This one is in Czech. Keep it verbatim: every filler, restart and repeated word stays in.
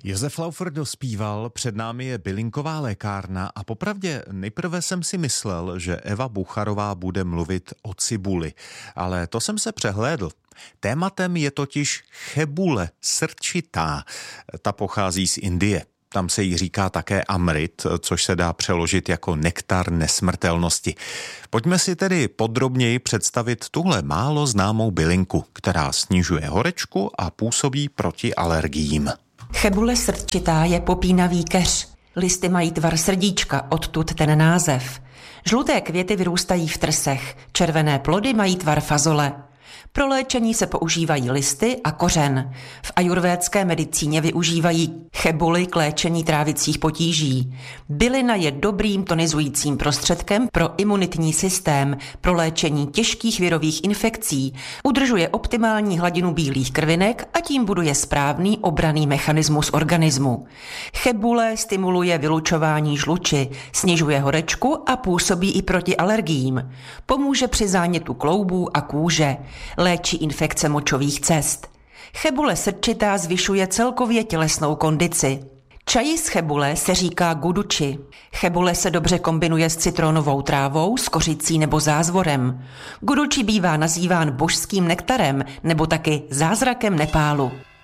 Josef Laufer dospíval, před námi je bylinková lékárna a popravdě nejprve jsem si myslel, že Eva Bucharová bude mluvit o cibuli, ale to jsem se přehlédl. Tématem je totiž chebule srčitá. Ta pochází z Indie. Tam se jí říká také amrit, což se dá přeložit jako nektar nesmrtelnosti. Pojďme si tedy podrobněji představit tuhle málo známou bylinku, která snižuje horečku a působí proti alergiím. Chebule srdčitá je popínavý keř. Listy mají tvar srdíčka, odtud ten název. Žluté květy vyrůstají v trsech, červené plody mají tvar fazole. Pro léčení se používají listy a kořen. V ajurvédské medicíně využívají chebuli k léčení trávicích potíží. Bylina je dobrým tonizujícím prostředkem pro imunitní systém, pro léčení těžkých virových infekcí, udržuje optimální hladinu bílých krvinek a tím buduje správný obranný mechanismus organismu. Chebule stimuluje vylučování žluči, snižuje horečku a působí i proti alergiím. Pomůže při zánětu kloubů a kůže. Léčí infekce močových cest. Chebule srčitá zvyšuje celkově tělesnou kondici. Čaji z chebule se říká guduči. Chebule se dobře kombinuje s citronovou trávou, s kořicí nebo zázvorem. Guduči bývá nazýván božským nektarem nebo taky zázrakem Nepálu.